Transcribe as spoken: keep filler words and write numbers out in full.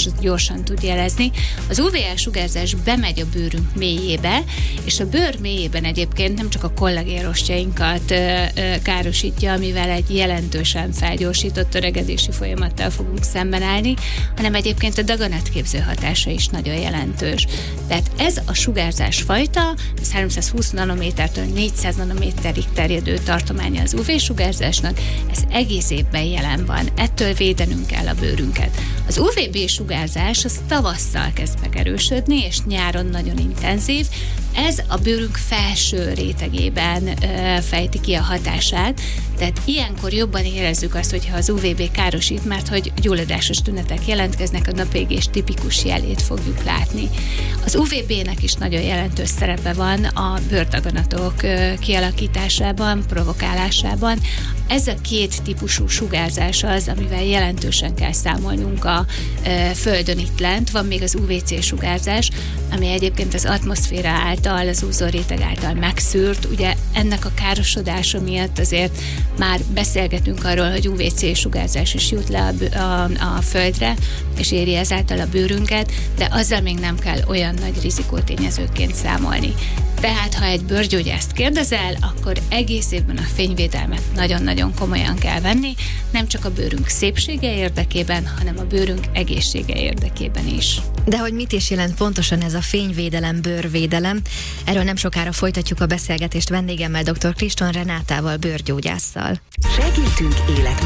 az gyorsan tud jelezni. Az ú vé á-sugárzás bemegy a bőrünk mélyébe, és a bőr mélyében egyébként nem csak a kollagénrostjainkat károsítja, amivel egy jelentősen felgyorsított öregedési folyamattal fogunk szemben állni, hanem egyébként a daganatképző hatása is nagyon jelentős. Tehát ez a sugárzás fajta, ez háromszázhúsz nanométertől négyszáz nanométerig terjedő tartománya az ú vé-sugárzásnak, ez egész évben jelen van. Ettől védenünk kell a bőrünket. Az ú vé bé-sugárzás az tavasszal kezd megerősödni, és nyáron nagyon intenzív. Ez a bőrünk felső rétegében ö, fejti ki a hatását, tehát ilyenkor jobban érezzük azt, hogyha az ú vé bé károsít, mert hogy gyulladásos tünetek jelentkeznek, a napégés tipikus jelét fogjuk látni. Az ú vé bének is nagyon jelentős szerepe van a bőrdaganatok ö, kialakításában, provokálásában. Ez a két típusú sugárzás az, amivel jelentősen kell számolnunk a ö, Földön itt lent. Van még az ú vé cé-sugárzás, ami egyébként az atmoszféra által, az ózonréteg által megszűrt. Ugye ennek a károsodása miatt azért már beszélgetünk arról, hogy ú vé cé-sugárzás is jut le a, a, a Földre, és éri ezáltal a bőrünket, de azzal még nem kell olyan nagy rizikótényezőként számolni. Tehát, ha egy bőrgyógyászt kérdezel, akkor egész évben a fényvédelmet nagyon-nagyon komolyan kell venni, nem csak a bőrünk szépsége érdekében, hanem a bőrünk egészsége érdekében is. De hogy mit is jelent pontosan ez a fényvédelem, bőrvédelem? Erről nem sokára folytatjuk a beszélgetést vendégemmel, dr. Kriston Renátával, bőrgyógyásszal. Segítünk élet